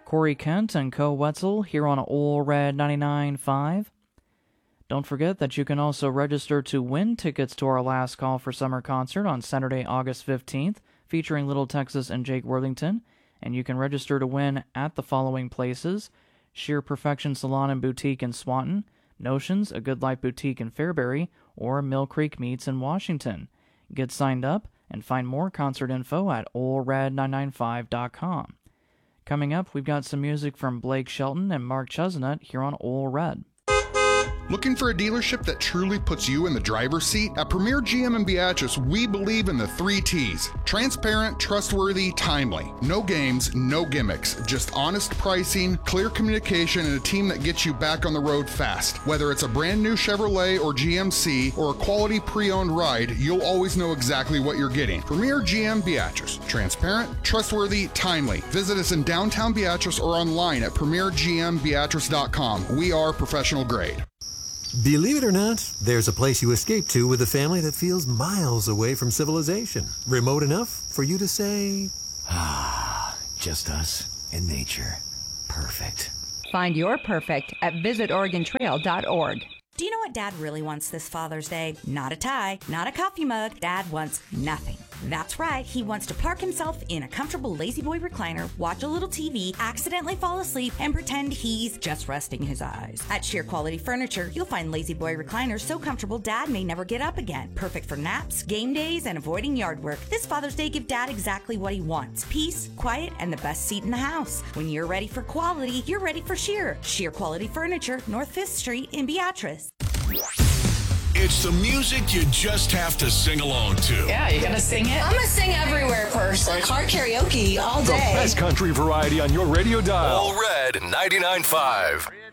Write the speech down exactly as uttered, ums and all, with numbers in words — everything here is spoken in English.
Corey Kent and Co. Wetzel here on Ole Red ninety-nine point five. Don't forget that you can also register to win tickets to our Last Call for Summer concert on Saturday, August fifteenth, featuring Little Texas and Jake Worthington. And you can register to win at the following places: Sheer Perfection Salon and Boutique in Swanton, Notions, A Good Life Boutique in Fairbury, or Mill Creek Meats in Washington. Get signed up and find more concert info at ole red nine nine five dot com. Coming up, we've got some music from Blake Shelton and Mark Chestnut here on Ole Red. Looking for a dealership that truly puts you in the driver's seat? At Premier G M in Beatrice, we believe in the three T's. Transparent, trustworthy, timely. No games, no gimmicks. Just honest pricing, clear communication, and a team that gets you back on the road fast. Whether it's a brand new Chevrolet or G M C or a quality pre-owned ride, you'll always know exactly what you're getting. Premier G M Beatrice. Transparent, trustworthy, timely. Visit us in downtown Beatrice or online at premier g m beatrice dot com. We are professional grade. Believe it or not, there's a place you escape to with a family that feels miles away from civilization. Remote enough for you to say, ah, just us and nature. Perfect. Find your perfect at visit oregon trail dot org. Do you know what Dad really wants this Father's Day? Not a tie, not a coffee mug. Dad wants nothing. That's right, he wants to park himself in a comfortable lazy boy recliner, watch a little T V, accidentally fall asleep, and pretend he's just resting his eyes. At Sheer Quality Furniture, you'll find lazy boy recliners so comfortable Dad may never get up again. Perfect for naps, game days, and avoiding yard work. This Father's Day, give Dad exactly what he wants. Peace, quiet, and the best seat in the house. When you're ready for quality, you're ready for Sheer. Sheer Quality Furniture, North fifth Street in Beatrice. It's the music you just have to sing along to. Yeah, you gotta sing it. I'm a sing everywhere person. Car karaoke all day. The best country variety on your radio dial. Ole Red ninety-nine point five.